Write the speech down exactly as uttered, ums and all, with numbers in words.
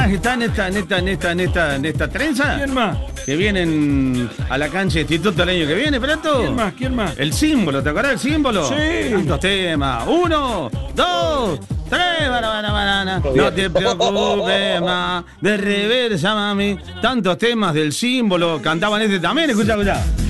más que está en esta, en esta, en esta, en esta, en esta trenza? ¿Quién más? Que vienen a la cancha de Instituto el año que viene, Prato. ¿Quién más? ¿Quién más? El símbolo, ¿te acordás del símbolo? Sí. Tantos temas. Uno, dos, tres, banana, banana. No te preocupes más. De reversa, mami. Tantos temas del símbolo. Cantaban este también, escucha, escucha.